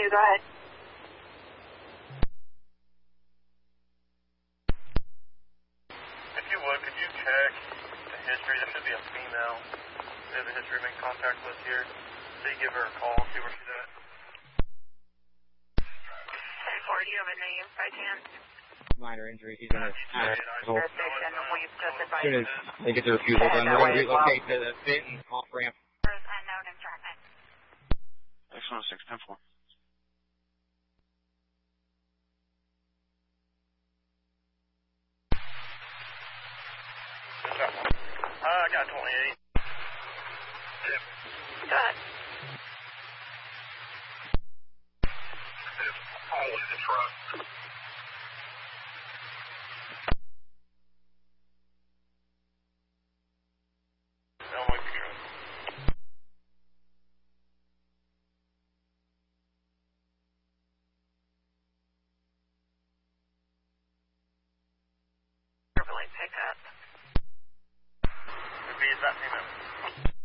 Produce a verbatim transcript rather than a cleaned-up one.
two, go ahead. If you would, could you check the history? There should be a female in the history make contact with here. So you give her a call and see where she's at. ten four, do you have a name by chance? Minor injury. He's in a hospital. As Soon as they get the refusal done, we're going to relocate to the Benton off ramp. Unknown informant. X one six, ten four. Uh, I got twenty-eight. Go ahead. Only the truck. Pick up. Would be that female.